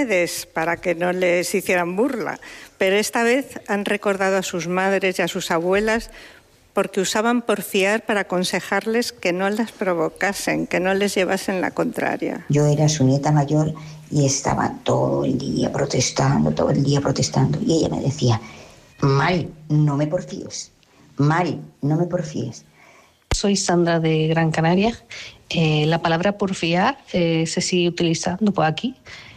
para que no les hicieran burla, pero esta vez han recordado a sus madres y a sus abuelas porque usaban porfiar para aconsejarles que no las provocasen, que no les llevasen la contraria. Yo era su nieta mayor y estaba todo el día protestando, y ella me decía: Mari, no me porfíes, Mari, no me porfíes. Soy Sandra de Gran Canaria. La palabra porfiar se sigue utilizando por aquí,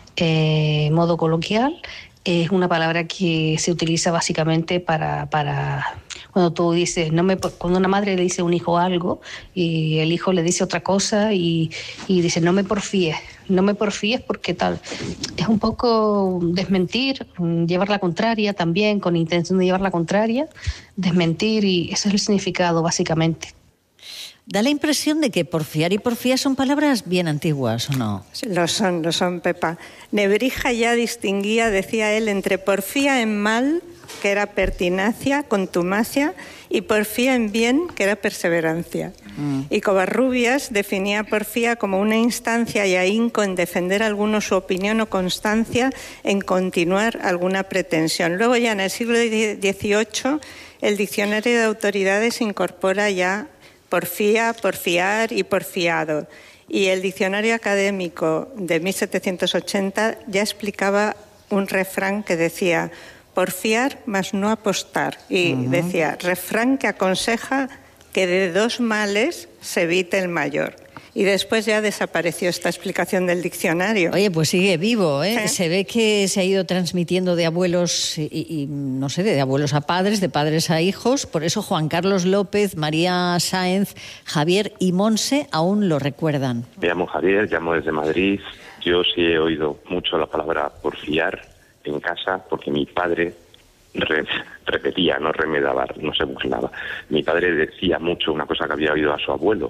modo coloquial. Es una palabra que se utiliza básicamente para cuando tú dices, cuando una madre le dice a un hijo algo y el hijo le dice otra cosa y dice, no me porfíes porque tal. Es un poco desmentir, llevar la contraria también, con intención de llevar la contraria, desmentir, y ese es el significado básicamente. Da la impresión de que porfiar y porfía son palabras bien antiguas, ¿o no? Sí, lo son, Pepa. Nebrija ya distinguía, decía él, entre porfía en mal, que era pertinacia, contumacia, y porfía en bien, que era perseverancia. Y Covarrubias definía porfía como una instancia y ahínco en defender alguno su opinión o constancia en continuar alguna pretensión. Luego ya en el siglo XVIII el diccionario de autoridades incorpora ya porfía, porfiar y porfiado. Y el diccionario académico de 1780 ya explicaba un refrán que decía: porfiar, mas no apostar. Y decía, refrán que aconseja que de dos males se evite el mayor. Y después ya desapareció esta explicación del diccionario. Oye, pues sigue vivo, ¿eh? ¿Sí? Se ve que se ha ido transmitiendo de abuelos y no sé, de abuelos a padres, de padres a hijos. Por eso Juan Carlos López, María Sáenz, Javier y Monse aún lo recuerdan. Me llamo Javier, llamo desde Madrid. Yo sí he oído mucho la palabra porfiar en casa porque mi padre repetía, no remedaba, no se burlaba. Mi padre decía mucho una cosa que había oído a su abuelo,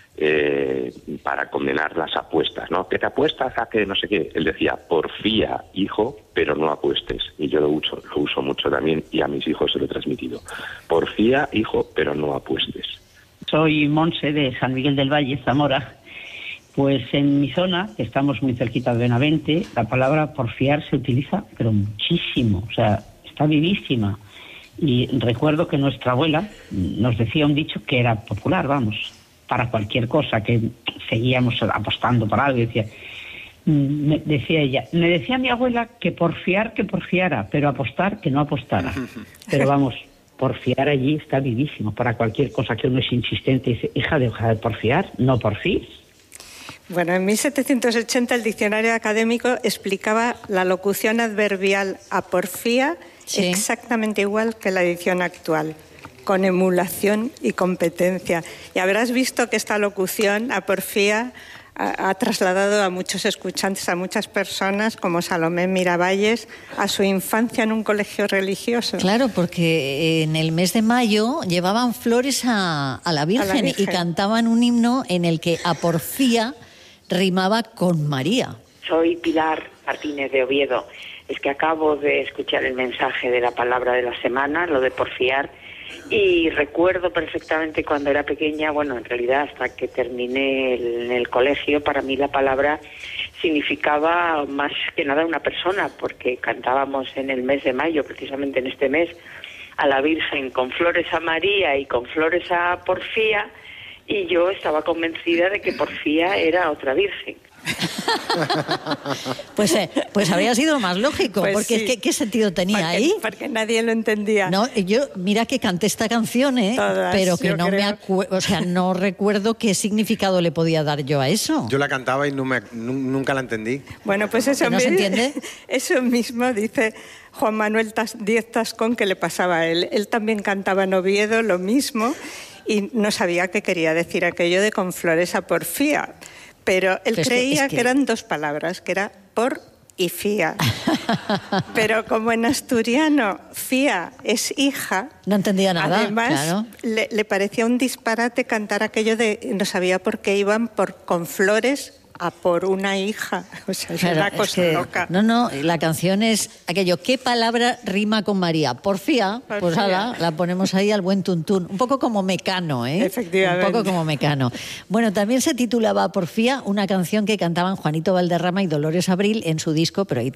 para condenar las apuestas, ¿no? Que te apuestas a que no sé qué. Él decía, porfía, hijo, pero no apuestes. Y yo lo uso mucho también, y a mis hijos se lo he transmitido. Porfía, hijo, pero no apuestes. Soy Monse de San Miguel del Valle, Zamora. Pues en mi zona, que estamos muy cerquita de Benavente, la palabra porfiar se utiliza, pero muchísimo. O sea, está vivísima. Y recuerdo que nuestra abuela nos decía un dicho que era popular, vamos, para cualquier cosa, que seguíamos apostando por algo. Me decía mi abuela que porfiara, pero apostar, que no apostara. Pero vamos, porfiar allí está vivísimo. Para cualquier cosa que uno es insistente y dice, hija, deja de porfiar, no porfíes. Bueno, en 1780 el diccionario académico explicaba la locución adverbial a porfía exactamente igual que la edición actual, con emulación y competencia. Y habrás visto que esta locución a porfía ha trasladado a muchos escuchantes, a muchas personas, como Salomé Miravalles, a su infancia en un colegio religioso. Claro, porque en el mes de mayo llevaban flores a la Virgen y cantaban un himno en el que a porfía rimaba con María. Soy Pilar Martínez de Oviedo. Es que acabo de escuchar el mensaje de la palabra de la semana, lo de porfiar, y recuerdo perfectamente cuando era pequeña, bueno, en realidad hasta que terminé en el colegio, para mí la palabra significaba más que nada una persona, porque cantábamos en el mes de mayo, precisamente en este mes, a la Virgen con flores a María y con flores a Porfía, y yo estaba convencida de que Porfía era otra virgen. Pues habría sido más lógico, pues porque sí. es que ¿qué sentido tenía ahí? Porque nadie lo entendía. No, yo mira que canté esta canción, Todas, pero que no creo. me acuerdo, o sea, no recuerdo qué significado le podía dar yo a eso. Yo la cantaba y nunca la entendí. Bueno, pues eso, ¿No se entiende? Eso mismo dice Juan Manuel Díez Tascón que le pasaba a él. Él también cantaba en Oviedo lo mismo y no sabía qué quería decir aquello de con flores a porfía. Pero él creía que eran dos palabras, que era por y fía. Pero como en asturiano fía es hija, no entendía nada. Además, claro. le parecía un disparate cantar aquello de no sabía por qué iban con flores a por una hija. O sea, es una cosa loca. No, la canción es aquello, ¿qué palabra rima con María? Porfía, pues ala, la ponemos ahí al buen tuntún. Un poco como Mecano, ¿eh? Efectivamente. Un poco como Mecano. Bueno, también se titulaba Porfía, una canción que cantaban Juanito Valderrama y Dolores Abril en su disco, pero ahí